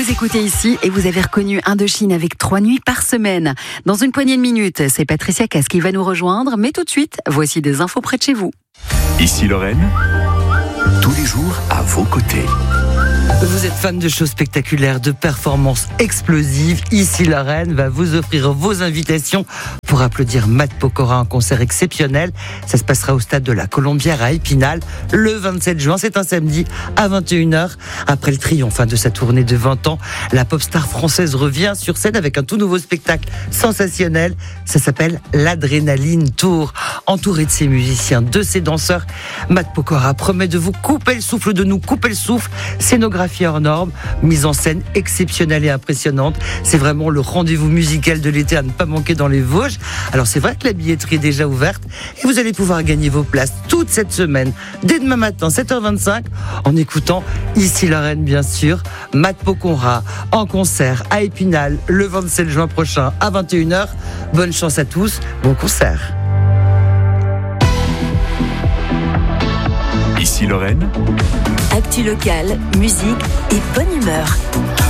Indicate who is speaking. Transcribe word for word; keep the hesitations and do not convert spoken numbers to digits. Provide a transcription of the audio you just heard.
Speaker 1: Vous écoutez ici et vous avez reconnu Indochine avec trois nuits par semaine. Dans une poignée de minutes, c'est Patricia Cass qui va nous rejoindre. Mais tout de suite, voici des infos près de chez vous.
Speaker 2: Ici Lorraine, tous les jours à vos côtés.
Speaker 3: Vous êtes fan de choses spectaculaires, de performances explosives. Ici Lorraine va vous offrir vos invitations pour applaudir Matt Pokora, un concert exceptionnel. Ça se passera au stade de la Colombière à Épinal le vingt-sept juin. C'est un samedi à vingt et une heures. Après le triomphe de sa tournée de vingt ans, la pop star française revient sur scène avec un tout nouveau spectacle sensationnel. Ça s'appelle l'Adrénaline Tour. Entouré de ses musiciens, de ses danseurs, Matt Pokora promet de vous couper le souffle, de nous couper le souffle. Scénographie hors norme, mise en scène exceptionnelle et impressionnante. C'est vraiment le rendez-vous musical de l'été à ne pas manquer dans les Vosges. Alors c'est vrai que la billetterie est déjà ouverte et vous allez pouvoir gagner vos places toute cette semaine, dès demain matin, sept heures vingt-cinq, en écoutant Ici Lorraine, bien sûr, Matt Pokora en concert à Épinal le vingt-sept juin prochain à vingt et une heures. Bonne chance à tous, bon concert.
Speaker 2: Ici Lorraine,
Speaker 4: actu locale, musique et bonne humeur.